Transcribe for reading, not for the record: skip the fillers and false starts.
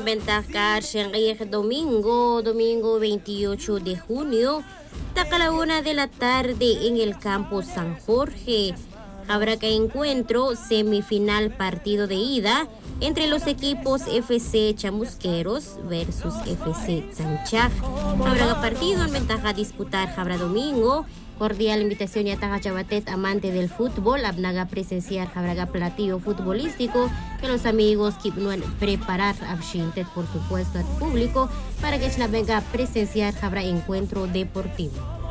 ventaja domingo 28 de junio, a la 1 de la tarde en el campo San Jorge. Habrá que encuentro semifinal partido de ida entre los equipos FC Chamusqueros versus FC Sanchaj. Habrá partido en ventaja a disputar habrá domingo. Cordial invitación a Taja Chabatet, amante del fútbol, abnaga presenciar habrá platillo futbolístico que los amigos quieren preparar abshintet, por supuesto, al público para que venga a presenciar habrá encuentro deportivo.